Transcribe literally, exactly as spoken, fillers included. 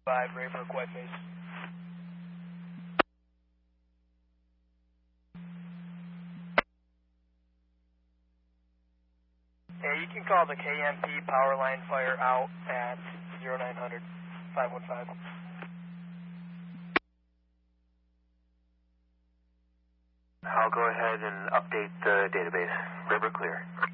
five, Raybrook, White Base. Yeah, you can call the K M P power line fire out at zero nine hundred, five one five. I'll go ahead and update the database. River clear.